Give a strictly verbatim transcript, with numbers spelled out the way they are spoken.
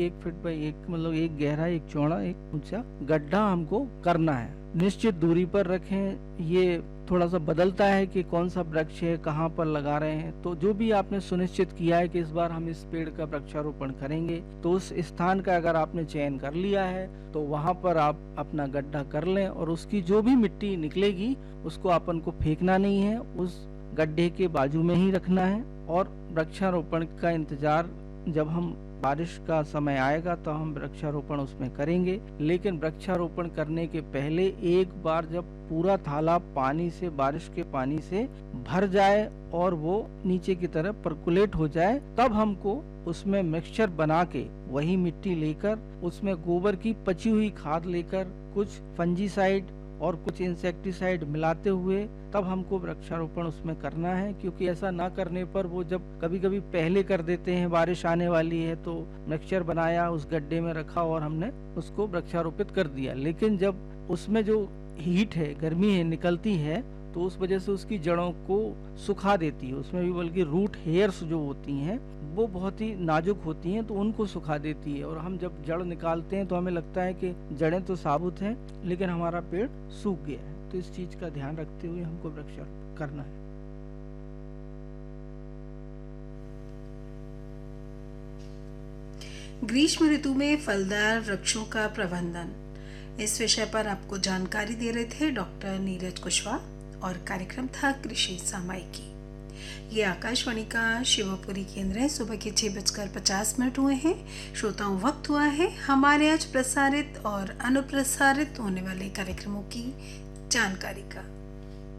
एक feet by एक मतलब एक गहरा एक चौड़ा एक ऊंचा गड्ढा हमको करना है। निश्चित दूरी पर रखें। ये थोड़ा सा बदलता है कि कौन सा वृक्ष है, कहाँ पर लगा रहे हैं। तो जो भी आपने सुनिश्चित किया है कि इस बार हम इस पेड़ का वृक्षारोपण करेंगे, तो उस स्थान का अगर आपने चयन कर लिया है तो वहां पर आप अपना गड्ढा कर लें और उसकी जो भी मिट्टी निकलेगी उसको अपन को फेंकना नहीं है, उस गड्ढे के बाजू में ही रखना है। और वृक्षारोपण का इंतजार जब हम बारिश का समय आएगा तो हम वृक्षारोपण उसमें करेंगे। लेकिन वृक्षारोपण करने के पहले एक बार जब पूरा तालाब पानी से, बारिश के पानी से भर जाए और वो नीचे की तरफ परकुलेट हो जाए, तब हमको उसमें मिक्सचर बना के वही मिट्टी लेकर उसमें गोबर की पची हुई खाद लेकर कुछ फंजीसाइड और कुछ इंसेक्टिसाइड मिलाते हुए तब हमको वृक्षारोपण उसमें करना है। क्योंकि ऐसा ना करने पर वो जब कभी कभी पहले कर देते हैं, बारिश आने वाली है तो मिक्सचर बनाया, उस गड्ढे में रखा और हमने उसको वृक्षारोपित कर दिया। लेकिन जब उसमें जो हीट है, गर्मी है निकलती है, तो उस वजह से उसकी जड़ों को सुखा देती है। उसमें भी बल्कि रूट हेयर्स जो होती हैं वो बहुत ही नाजुक होती हैं, तो उनको सुखा देती है। और हम जब जड़ निकालते हैं तो हमें लगता है कि जड़ें तो साबुत हैं लेकिन हमारा पेड़ सूख गया है। तो इस चीज का ध्यान रखते हुए हमको वृक्षारोपण करना है। ग्रीष्म ऋतु में फलदार वृक्षों का प्रबंधन, इस विषय पर आपको जानकारी दे रहे थे डॉक्टर नीरज कुशवाहा और कार्यक्रम था कृषि सामयिकी। ये आकाशवाणी का शिवपुरी केंद्र है। सुबह के छह बजकर पचास मिनट हुए हैं। श्रोताओं, वक्त हुआ है हमारे आज प्रसारित और अनुप्रसारित होने वाले कार्यक्रमों की जानकारी का।